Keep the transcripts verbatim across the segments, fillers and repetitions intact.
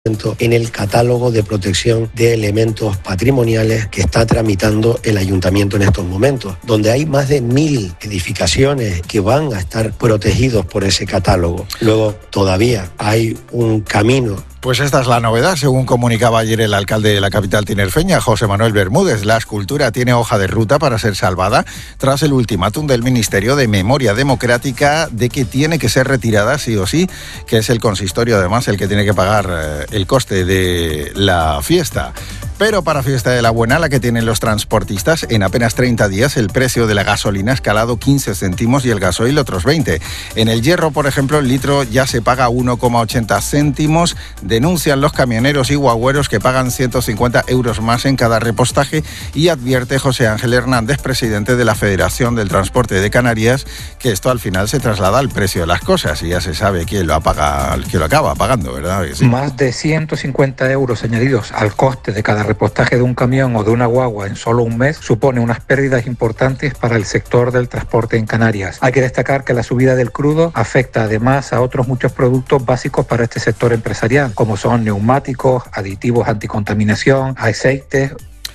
en el catálogo de protección de elementos patrimoniales que está tramitando el ayuntamiento en estos momentos, donde hay más de mil edificaciones que van a estar protegidos por ese catálogo. Luego todavía hay un camino. Pues esta es la novedad, según comunicaba ayer el alcalde de la capital tinerfeña, José Manuel Bermúdez. La escultura tiene hoja de ruta para ser salvada tras el ultimátum del Ministerio de Memoria Democrática de que tiene que ser retirada sí o sí, que es el consistorio además el que tiene que pagar eh, el coste de la fiesta. Pero para Fiesta de la Buena, la que tienen los transportistas, en apenas treinta días el precio de la gasolina ha escalado quince céntimos y el gasoil otros veinte. En el Hierro, por ejemplo, el litro ya se paga uno coma ochenta céntimos. Denuncian los camioneros y guagüeros que pagan ciento cincuenta euros más en cada repostaje y advierte José Ángel Hernández, presidente de la Federación del Transporte de Canarias, que esto al final se traslada al precio de las cosas y ya se sabe quién lo, apaga, quién lo acaba pagando, ¿verdad? Sí. Más de ciento cincuenta euros añadidos al coste de cada repostaje de un camión o de una guagua en solo un mes supone unas pérdidas importantes para el sector del transporte en Canarias. Hay que destacar que la subida del crudo afecta además a otros muchos productos básicos para este sector empresarial, como son neumáticos, aditivos anticontaminación, aceites.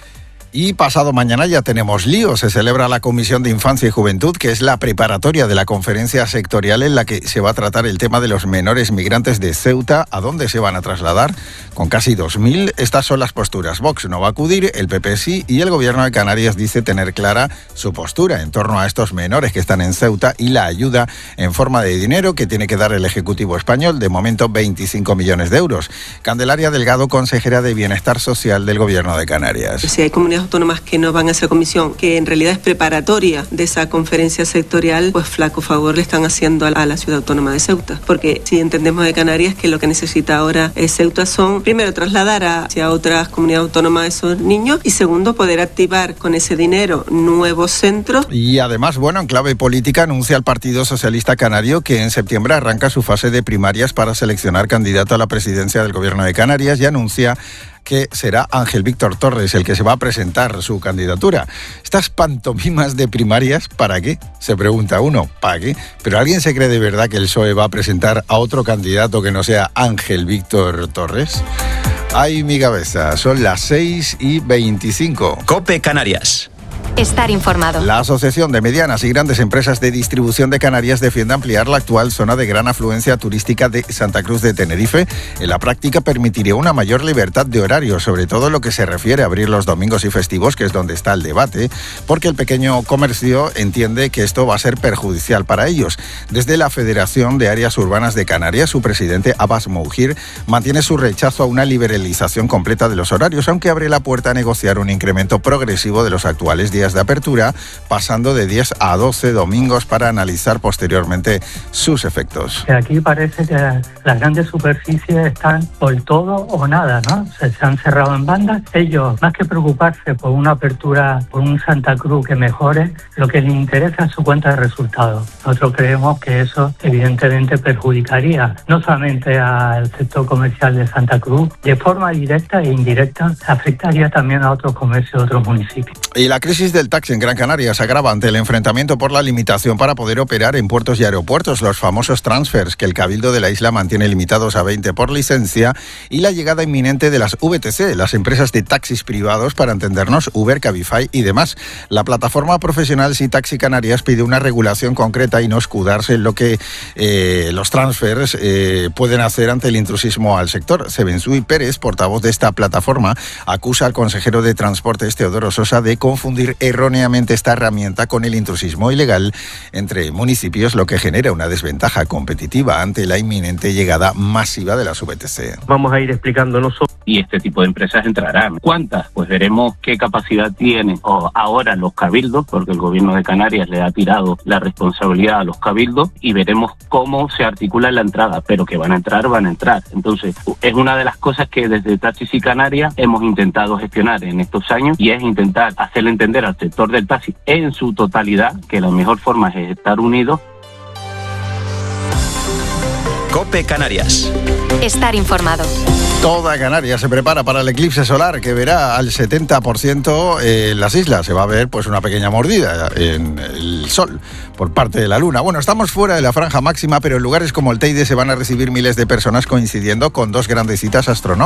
Y pasado mañana ya tenemos lío. Se celebra la Comisión de Infancia y Juventud, que es la preparatoria de la conferencia sectorial en la que se va a tratar el tema de los menores migrantes de Ceuta. ¿A dónde se van a trasladar? Con casi dos mil. Estas son las posturas. Vox no va a acudir, el P P sí, y el Gobierno de Canarias dice tener clara su postura en torno a estos menores que están en Ceuta y la ayuda en forma de dinero que tiene que dar el Ejecutivo español, de momento veinticinco millones de euros. Candelaria Delgado, consejera de Bienestar Social del Gobierno de Canarias. Si hay comunidades autónomas que no van a esa comisión, que en realidad es preparatoria de esa conferencia sectorial, pues flaco favor le están haciendo a la ciudad autónoma de Ceuta. Porque si entendemos de Canarias que lo que necesita ahora es Ceuta son, primero, trasladar hacia otras comunidades autónomas a esos niños y segundo, poder activar con ese dinero nuevos centros. Y además, bueno, en clave política anuncia el Partido Socialista Canario que en septiembre arranca su fase de primarias para seleccionar candidato a la presidencia del Gobierno de Canarias y anuncia que será Ángel Víctor Torres el que se va a presentar su candidatura. Estas pantomimas de primarias, ¿para qué? Se pregunta uno, ¿para qué? Pero ¿alguien se cree de verdad que el P S O E va a presentar a otro candidato que no sea Ángel Víctor Torres? Ay, mi cabeza, son las seis y veinticinco. COPE Canarias. Estar informado. La Asociación de Medianas y Grandes Empresas de Distribución de Canarias defiende ampliar la actual zona de gran afluencia turística de Santa Cruz de Tenerife. En la práctica permitiría una mayor libertad de horario, sobre todo en lo que se refiere a abrir los domingos y festivos, que es donde está el debate, porque el pequeño comercio entiende que esto va a ser perjudicial para ellos. Desde la Federación de Áreas Urbanas de Canarias, su presidente Abbas Moujir mantiene su rechazo a una liberalización completa de los horarios, aunque abre la puerta a negociar un incremento progresivo de los actuales días de apertura, pasando de diez a doce domingos para analizar posteriormente sus efectos. Aquí parece que las grandes superficies están por todo o nada, ¿no? Se, se han cerrado en bandas. Ellos, más que preocuparse por una apertura, por un Santa Cruz que mejore, lo que les interesa es su cuenta de resultados. Nosotros creemos que eso evidentemente perjudicaría no solamente al sector comercial de Santa Cruz, de forma directa e indirecta afectaría también a otros comercios de otros municipios. Y la crisis del taxi en Gran Canaria se agrava ante el enfrentamiento por la limitación para poder operar en puertos y aeropuertos, los famosos transfers que el Cabildo de la isla mantiene limitados a veinte por licencia, y la llegada inminente de las V T C, las empresas de taxis privados, para entendernos Uber, Cabify y demás. La plataforma profesional Sí Taxi Canarias pide una regulación concreta y no escudarse en lo que eh, los transfers eh, pueden hacer ante el intrusismo al sector. Sebensui Pérez, portavoz de esta plataforma, acusa al consejero de Transportes Teodoro Sosa de confundir erróneamente esta herramienta con el intrusismo ilegal entre municipios, lo que genera una desventaja competitiva ante la inminente llegada masiva de las V T C. Vamos a ir explicándonos y este tipo de empresas entrarán. ¿Cuántas? Pues veremos qué capacidad tienen o ahora los cabildos, porque el gobierno de Canarias le ha tirado la responsabilidad a los cabildos, y veremos cómo se articula la entrada, pero que van a entrar, van a entrar. Entonces, es una de las cosas que desde Taxis y Canarias hemos intentado gestionar en estos años, y es intentar hacerle entender al sector del taxi en su totalidad que la mejor forma es estar unidos. COPE Canarias. Estar informado. Toda Canarias se prepara para el eclipse solar que verá al setenta por ciento en las islas. Se va a ver pues una pequeña mordida en el sol por parte de la luna. Bueno, estamos fuera de la franja máxima, pero en lugares como el Teide se van a recibir miles de personas coincidiendo con dos grandes citas astronómicas.